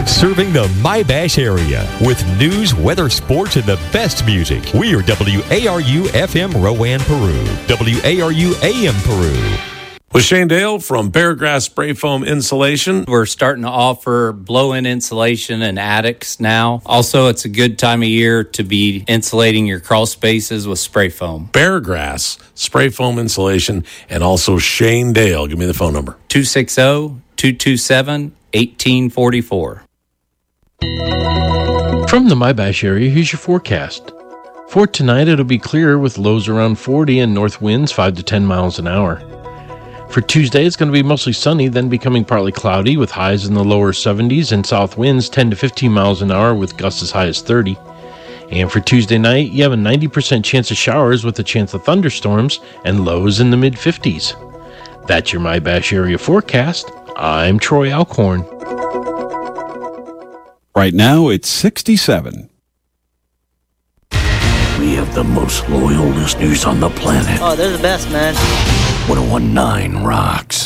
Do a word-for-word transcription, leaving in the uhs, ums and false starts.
Serving the My-Bash area with news, weather, sports, and the best music. We are W A R U F M Rowan, Peru. W A R U A M Peru. With Shane Dale from Beargrass Spray Foam Insulation. We're starting to offer blow-in insulation in attics now. Also, it's a good time of year to be insulating your crawl spaces with spray foam. Beargrass Spray Foam Insulation, and also Shane Dale. Give me the phone number. two six zero, two two seven, one eight four four. From the My-Bash area, here's your forecast. For tonight, it'll be clear with lows around forty and north winds five to ten miles an hour. For Tuesday, it's going to be mostly sunny, then becoming partly cloudy with highs in the lower seventies and south winds ten to fifteen miles an hour with gusts as high as thirty. And for Tuesday night, you have a ninety percent chance of showers with a chance of thunderstorms and lows in the mid-fifties. That's your My-Bash area forecast. I'm Troy Alcorn. Right now, it's sixty-seven. We have the most loyal listeners on the planet. Oh, they're the best, man. one oh one point nine rocks.